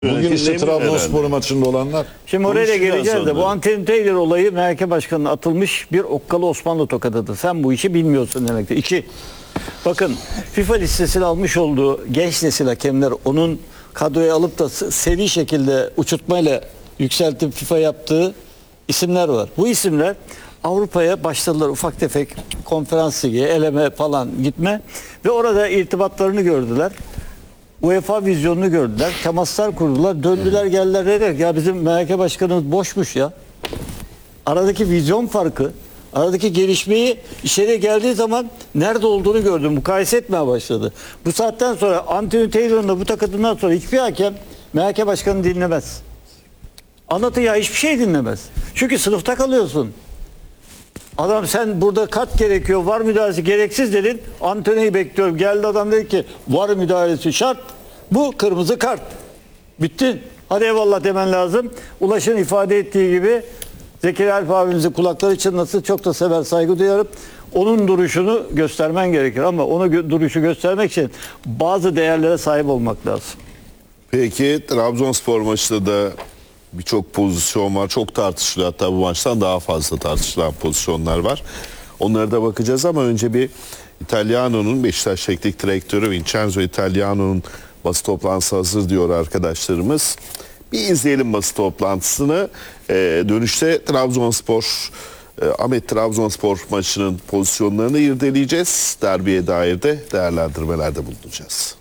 Bugün işte Trabzonspor maçında olanlar. Şimdi oraya da geleceğiz de bu sonra. Anthony Taylor olayı MHK Başkanı'na atılmış bir okkalı Osmanlı tokadıdır. Sen bu işi bilmiyorsun demektir. İki, bakın FIFA listesini almış olduğu genç nesil hakemler onun kadroya alıp da seri şekilde uçurtmayla yükseltip FIFA yaptığı isimler var. Bu isimler Avrupa'ya başladılar ufak tefek konferans ligi, eleme falan gitme ve orada irtibatlarını gördüler. UEFA vizyonunu gördüler, temaslar kurdular, döndüler geldiler dediler ya bizim MHK başkanımız boşmuş ya. Aradaki vizyon farkı, aradaki gelişmeyi içeriye geldiği zaman nerede olduğunu gördüm, mukayese etmeye başladı. Bu saatten sonra Anthony Taylor'ın da bu takımından sonra hiçbir hakem MHK başkanını dinlemez. Anlatıya hiçbir şey dinlemez. Çünkü sınıfta kalıyorsun. Adam sen burada kart gerekiyor, var müdahalesi gereksiz dedin. Anthony'yi bekliyorum. Geldi adam dedi ki var müdahalesi şart. Bu kırmızı kart. Bittin. Hadi eyvallah demen lazım. Ulaş'ın ifade ettiği gibi Zekeriya Alp abimizin kulakları çınlasın. Çok da sever, saygı duyarım. Onun duruşunu göstermen gerekir. Ama onu duruşu göstermek için bazı değerlere sahip olmak lazım. Peki Trabzonspor maçında da birçok pozisyon var. Çok tartışılıyor. Hatta bu maçtan daha fazla tartışılan pozisyonlar var. Onlara da bakacağız ama önce bir Italiano'nun Beşiktaş teknik direktörü Vincenzo Italiano'nun basın toplantısı hazır diyor arkadaşlarımız. Bir izleyelim basın toplantısını. Dönüşte Ahmet Trabzonspor maçının pozisyonlarını irdeleyeceğiz. Derbiye dair de değerlendirmelerde bulunacağız.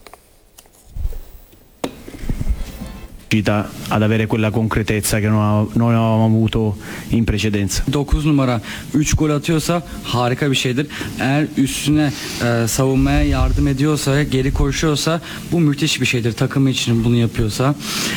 Ad avere quella concretezza che non avevamo avuto in precedenza. 9 numara 3 gol atıyorsa harika bir şeydir. Eğer üstüne savunmaya yardım ediyorsa, geri koşuyorsa bu müthiş bir şeydir. Takımı için bunu yapıyorsa.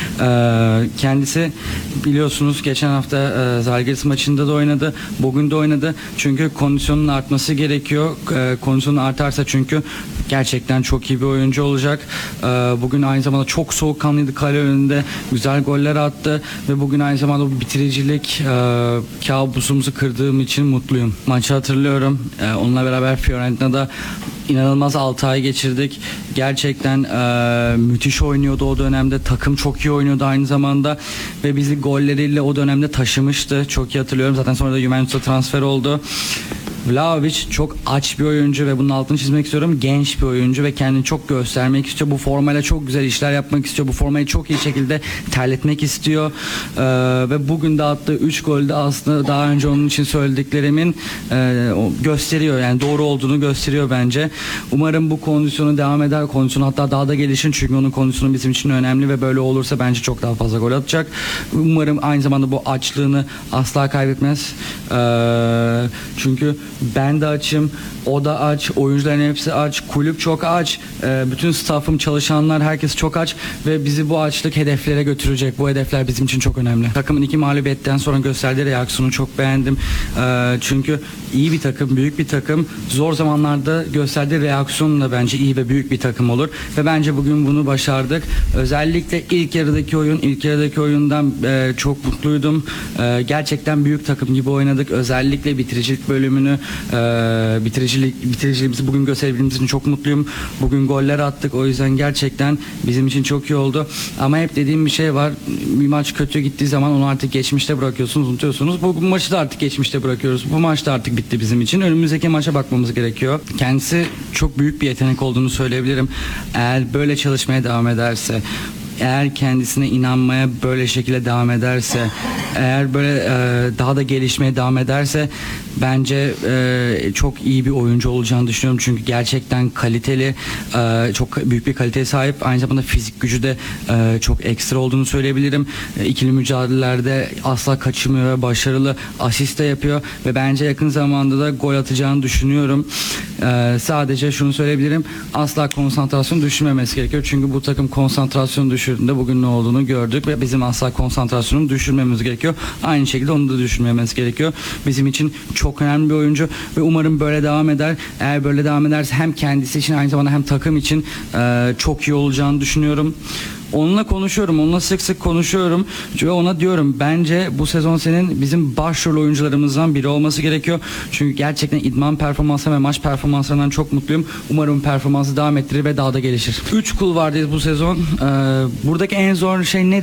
Kendisi biliyorsunuz geçen hafta Zalgiris maçında da oynadı. Bugün de oynadı. Çünkü kondisyonun artması gerekiyor. Kondisyonu artarsa çünkü gerçekten çok iyi bir oyuncu olacak. Bugün aynı zamanda çok soğukkanlıydı kale önünde. Güzel goller attı ve bugün aynı zamanda bu bitiricilik kabusumuzu kırdığım için mutluyum. Maçı hatırlıyorum. Onunla beraber Fiorentina'da inanılmaz 6 ay geçirdik. Gerçekten müthiş oynuyordu o dönemde. Takım çok iyi oynuyordu aynı zamanda ve bizi golleriyle o dönemde taşımıştı. Çok iyi hatırlıyorum. Zaten sonra da Juventus'a transfer oldu. Vlahovic çok aç bir oyuncu ve bunun altını çizmek istiyorum. Genç bir oyuncu ve kendini çok göstermek istiyor. Bu formayla çok güzel işler yapmak istiyor. Bu formayı çok iyi şekilde terletmek istiyor. Ve bugün de attığı 3 golde aslında daha önce onun için söylediklerimin gösteriyor. Yani doğru olduğunu gösteriyor bence. Umarım bu kondisyonu devam eder. Kondisyonu hatta daha da gelişin. Çünkü onun kondisyonu bizim için önemli ve böyle olursa bence çok daha fazla gol atacak. Umarım aynı zamanda bu açlığını asla kaybetmez. Çünkü ben de açım, o da aç, oyuncuların hepsi aç, kulüp çok aç, bütün staffım, çalışanlar, herkes çok aç ve bizi bu açlık hedeflere götürecek. Bu hedefler bizim için çok önemli. Takımın 2 mağlubiyetten sonra gösterdiği reaksiyonu çok beğendim. Çünkü iyi bir takım, büyük bir takım, zor zamanlarda gösterdiği reaksiyonla bence iyi ve büyük bir takım olur. Ve bence bugün bunu başardık. Özellikle ilk yarıdaki oyundan çok mutluydum. Gerçekten büyük takım gibi oynadık. Özellikle bitiricilik bölümünü bitiriciliğimizi bugün gösterebildiğimiz için çok mutluyum. Bugün goller attık. O yüzden gerçekten bizim için çok iyi oldu. Ama hep dediğim bir şey var. Bir maç kötü gittiği zaman onu artık geçmişte bırakıyorsunuz, unutuyorsunuz. Bu maçı da artık geçmişte bırakıyoruz. Bu maç da artık bitti bizim için. Önümüzdeki maça bakmamız gerekiyor. Kendisi çok büyük bir yetenek olduğunu söyleyebilirim. Eğer böyle çalışmaya devam ederse, eğer kendisine inanmaya böyle şekilde devam ederse, eğer böyle daha da gelişmeye devam ederse bence çok iyi bir oyuncu olacağını düşünüyorum. Çünkü gerçekten kaliteli, çok büyük bir kaliteye sahip. Aynı zamanda fizik gücü de çok ekstra olduğunu söyleyebilirim. İkili mücadelelerde asla kaçırmıyor ve başarılı asist de yapıyor ve bence yakın zamanda da gol atacağını düşünüyorum. Sadece şunu söyleyebilirim. Asla konsantrasyon düşürmemesi gerekiyor. Çünkü bu takım konsantrasyon düşürdüğünde bugün ne olduğunu gördük ve bizim asla konsantrasyonu düşürmemiz gerekiyor. Aynı şekilde onu da düşürmememiz gerekiyor. Bizim için çok önemli bir oyuncu ve umarım böyle devam eder. Eğer böyle devam ederse hem kendisi için aynı zamanda hem takım için çok iyi olacağını düşünüyorum. Onunla konuşuyorum. Onunla sık sık konuşuyorum. Ve ona diyorum bence bu sezon senin bizim başrol oyuncularımızdan biri olması gerekiyor. Çünkü gerçekten idman performansı ve maç performanslarından çok mutluyum. Umarım performansı devam ettirir ve daha da gelişir. 3 kulvardayız bu sezon. Buradaki en zor şey ne